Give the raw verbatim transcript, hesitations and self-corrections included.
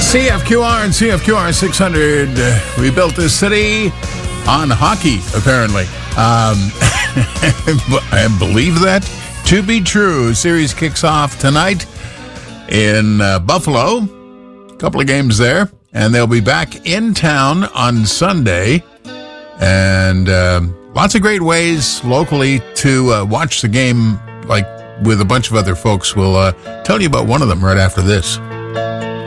C F Q R and C F Q R six hundred. Uh, we built this city on hockey, apparently. Um, I believe that to be true. Series kicks off tonight in uh, Buffalo. A couple of games there. And they'll be back in town on Sunday. And um, lots of great ways locally to uh, watch the game, like with a bunch of other folks. We'll uh, tell you about one of them right after this.